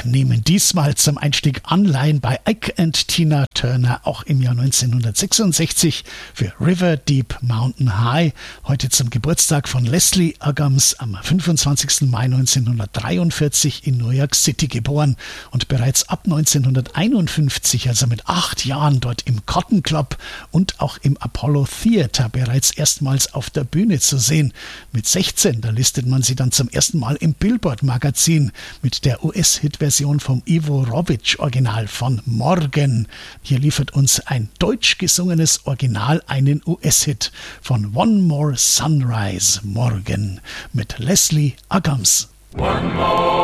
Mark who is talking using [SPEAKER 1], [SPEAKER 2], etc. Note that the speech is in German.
[SPEAKER 1] nehmen diesmal zum Einstieg Anleihen bei Ike and Tina Turner, auch im Jahr 1966 für River Deep Mountain High. Heute zum Geburtstag von Leslie Uggams, am 25. Mai 1943 in New York City geboren und bereits ab 1951, also mit 8 Jahren, dort im Cotton Club und auch im Apollo Theater bereits erstmals auf der Bühne zu sehen. Mit 16, da listet man sie dann zum ersten Mal im Billboard-Magazin mit der US-Hit-Version vom Ivo Robic-Original von Morgen. Hier liefert uns ein deutsch gesungenes Original einen US-Hit von One More Sunrise, Morgen, mit Leslie Uggams.
[SPEAKER 2] One more